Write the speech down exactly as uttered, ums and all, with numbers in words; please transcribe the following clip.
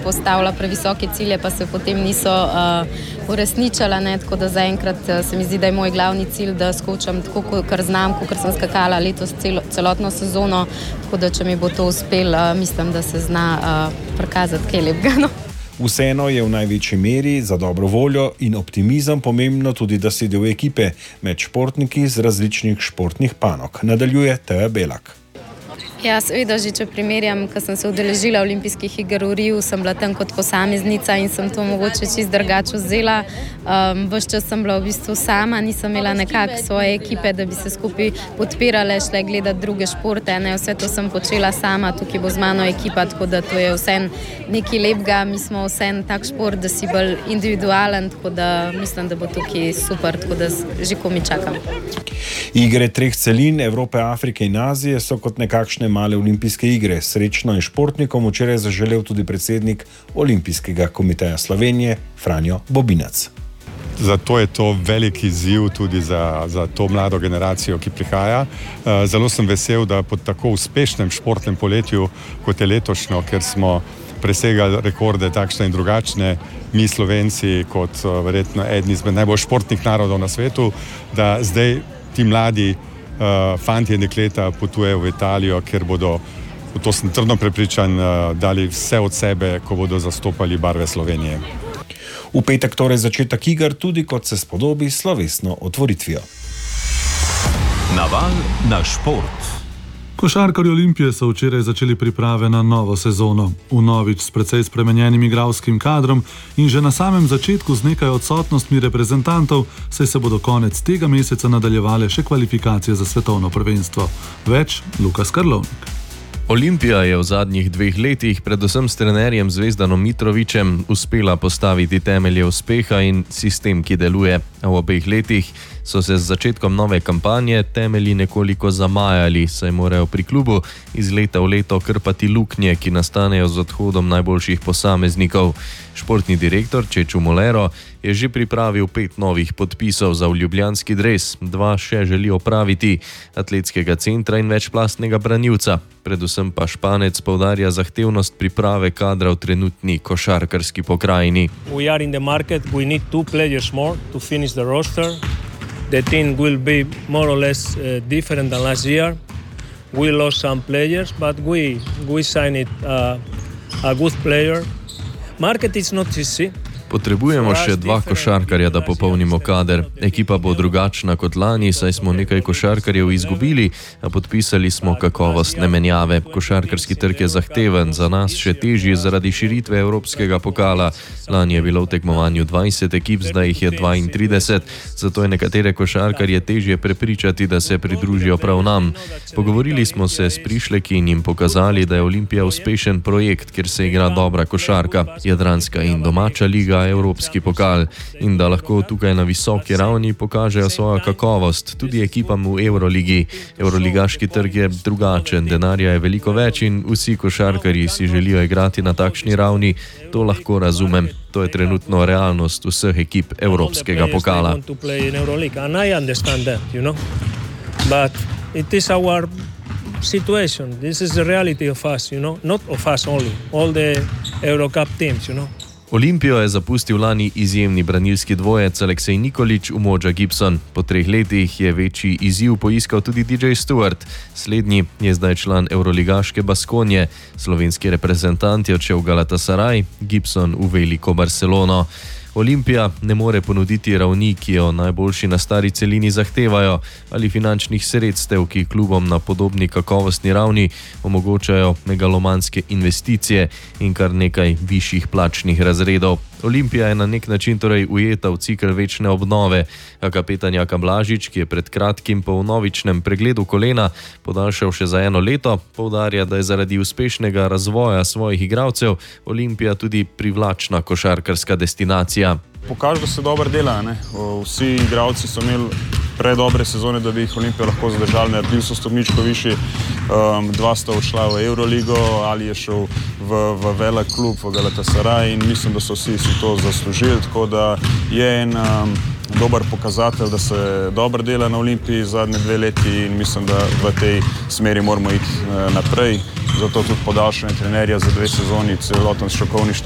postavila previsoke cilje, pa se potem niso uh, uresničila, ne, tako da zaenkrat uh, se mi zdi, da je moj glavni cilj, da skočam tako, kar znam, kot sem skakala letos celo, celotno sezono, tako da če mi bo to uspel, uh, mislim, da se zna uh, prikazati kaj lepega. No. Vseeno je v največji meri za dobro voljo in optimizem pomembno tudi, da si del ekipe med športniki z različnih športnih panog. Nadaljuje Teja Belak. Ja, seveda, že če primerjam, ko sem se udeležila olimpijskih iger v Riju, sem bila tam kot posameznica in sem to mogoče čist drugače vzela. Um, ves čas sem bila v bistvu sama, nisem imela nekako svoje ekipe, da bi se skupaj podpirale, šle gledati druge športe. Ne? Vse to sem počela sama, tukaj bo z mano ekipa, tako da to je vsem nekaj lepega. Mi smo vsem tak šport, da si bolj individualen, tako da mislim, da bo tukaj super, tako da že komi čakam. Igre treh celin Evrope, Afrike in Azije so kot nekakšne male olimpijske igre. Srečno je športnikom včeraj zaželel tudi predsednik Olimpijskega komiteja Slovenije Franjo Bobinac. Zato je to velik izziv tudi za, za to mlado generacijo, ki prihaja. Zelo sem vesel, da po tako uspešnem športnem poletju, kot je letošnjo, ker smo presegali rekorde takšne in drugačne, mi Slovenci kot verjetno eden izmed najbolj športnih narodov na svetu, da zdaj ti mladi uh, fantje in dekleta potujejo v Italijo, ker bodo, v to sem trdno prepričan, uh, dali vse od sebe, ko bodo zastopali barve Slovenije. V petek torej začetek iger, tudi kot se spodobi slovesno otvoritvijo. Naval na šport. Košarkarji Olimpije so včeraj začeli priprave na novo sezono. Vnovič s precej spremenjenim igralskim kadrom in že na samem začetku z nekaj odsotnostmi reprezentantov, saj se bodo konec tega meseca nadaljevale še kvalifikacije za svetovno prvenstvo. Več Lukas Karlovnik. Olimpija je v zadnjih dveh letih, predvsem s trenerjem Zvezdanom Mitrovićem, uspela postaviti temelje uspeha in sistem, ki deluje. A v obeh letih so se z začetkom nove kampanje temelji nekoliko zamajali, saj morajo pri klubu iz leta v leto krpati luknje, ki nastanejo z odhodom najboljših posameznikov. Športni direktor Čeču Molero je že pripravil pet novih podpisov za ljubljanski dres, dva še želi opraviti, atletskega centra in večplastnega branilca. Predvsem pa Španec poudarja zahtevnost priprave kadra v trenutni košarkarski pokrajini. We are in the market, we need two players more to finish the roster. The team will be more or less uh, different than last year. We lost some players, but we we signed uh, a good player. Market is not easy. Potrebujemo še dva košarkarja, da popolnimo kader. Ekipa bo drugačna kot lani, saj smo nekaj košarkarjev izgubili, a podpisali smo kakovostne menjave. Košarkarski trg je zahteven, za nas še težji zaradi širitve evropskega pokala. Lani je bilo v tekmovanju dvajset ekip, zdaj jih je dvaintrideset, zato je nekatere košarkarje težje prepričati, da se pridružijo prav nam. Pogovorili smo se s prišleki in jim pokazali, da je Olimpija uspešen projekt, kjer se igra dobra košarka, jadranska in domača liga, evropski pokal, in da lahko tukaj na visoki ravni pokažejo svojo kakovost, tudi ekipam v Evroligi. Evroligaški trg je drugačen, denarja je veliko več in vsi košarkarji si želijo igrati na takšni ravni, to lahko razumem. To je trenutno realnost vseh ekip evropskega pokala. Situation. This is the reality of us, you know, not of us only, all the Eurocup teams, you know. Olimpijo je zapustil lani izjemni branilski dvojec Aleksej Nikolić, Umoja Gibson. Po treh letih je večji izziv poiskal tudi D J Stewart. Slednji je zdaj član evroligaške Baskonje. Slovenski reprezentant je odšel v Galatasaray, Gibson v veliko Barcelono. Olimpija ne more ponuditi ravni, ki jo najboljši na stari celini zahtevajo, ali finančnih sredstev, ki klubom na podobni kakovostni ravni omogočajo megalomanske investicije in kar nekaj višjih plačnih razredov. Olimpija je na nek način torej ujeta v cikel večne obnove, a kapetan Jaka Blažič, ki je pred kratkim po vnovičnem pregledu kolena podaljšal še za eno leto, poudarja, da je zaradi uspešnega razvoja svojih igralcev Olimpija tudi privlačna košarkarska destinacija. Pokaže, da se dobro dela, ne? Vsi igralci so imeli predobre sezone, da bi jih Olimpija lahko zadržali, naredili so stopničko višji, um, dva sta odšla v Euroligo, ali je šel v, v velik klub, v Galatasaray, in mislim, da so vsi si to zaslužili, tako da je en um, dober pokazatelj, da se dobro dela na Olimpiji zadnje dve leti in mislim, da v tej smeri moramo iti uh, naprej. Zato tudi podaljšanje trenerja za dve sezoni, celoten strokovni štab